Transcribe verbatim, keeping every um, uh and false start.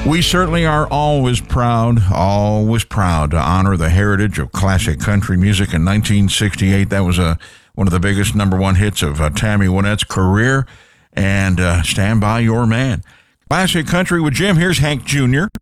We certainly are always proud, always proud to honor the heritage of classic country music. In nineteen sixty-eight, that was a, one of the biggest number one hits of uh, Tammy Wynette's career. And uh, Stand By Your Man. Classic country with Jim. Here's Hank Junior